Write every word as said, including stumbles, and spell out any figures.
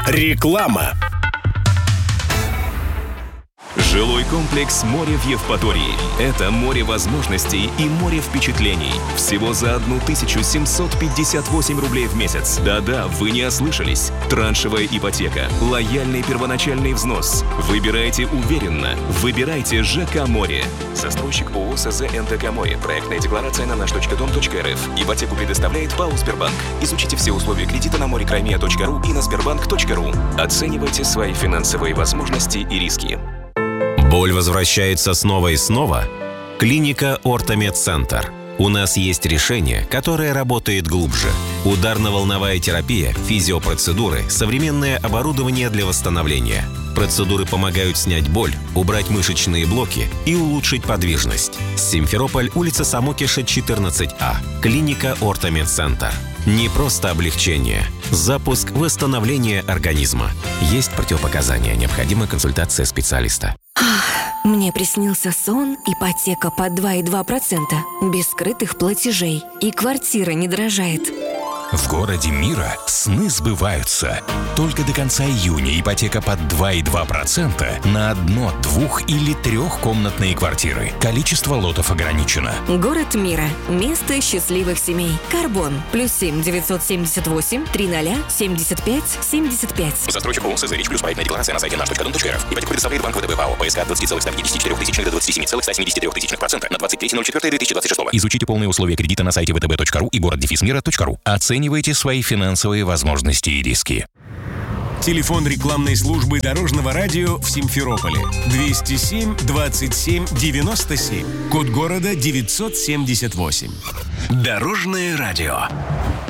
Реклама. Жилой комплекс «Море» в Евпатории. Это море возможностей и море впечатлений. Всего за одну тысячу семьсот пятьдесят восемь рублей в месяц. Да-да, вы не ослышались. Траншевая ипотека, лояльный первоначальный взнос. Выбирайте уверенно. Выбирайте ЖК «Море». Застройщик ООО СЗ НТК «Море». Проектная декларация на наш точка дом точка эр эф. Ипотеку предоставляет ПАО «Сбербанк». Изучите все условия кредита на море-краймия точка ру и на сбербанк точка ру. Оценивайте свои финансовые возможности и риски. Боль возвращается снова и снова? Клиника «Ортомедцентр». У нас есть решение, которое работает глубже. Ударно-волновая терапия, физиопроцедуры, современное оборудование для восстановления. Процедуры помогают снять боль, убрать мышечные блоки и улучшить подвижность. Симферополь, улица Самокиша, четырнадцать А. Клиника «Ортомедцентр». Не просто облегчение. Запуск восстановления организма. Есть противопоказания. Необходима консультация специалиста. Мне приснился сон, ипотека под два и два процента, без скрытых платежей, и квартира не дорожает. В городе мира сны сбываются. Только до конца июня ипотека под два и два процента на одно-, двух- или трехкомнатные квартиры. Количество лотов ограничено. Город мира. Место счастливых семей. Карбон. Плюс семь девятьсот семьдесят восемь триста семьдесят пять семьдесят пять. Застройщик ООО СЗ Рич Плюс. Проектная декларация на сайте наш точка дом точка эр эф. Ипотеку предоставляет Банк ВТБ ПАО. ПСК от двадцать целых сто пятьдесят четыре тысячи до двадцати семи целых ста семидесяти трёх тысяч процента на двадцать третье ноль четвёртое две тысячи двадцать шестого. Изучите полные условия кредита на сайте вэ тэ бэ точка ру и город дефис мира точка ру. Оценивайте свои финансовые возможности и риски. Телефон рекламной службы Дорожного радио в Симферополе двести семь двадцать семь девяносто семь. Код города девятьсот семьдесят восемь. Дорожное радио.